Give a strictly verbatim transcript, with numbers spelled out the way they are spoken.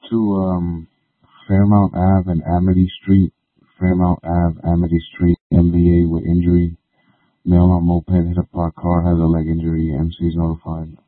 to um, Fairmount Ave and Amity Street. Fairmount Ave, Amity Street, M V A with injury. Male on moped hit a parked car, has a leg injury. M C is notified.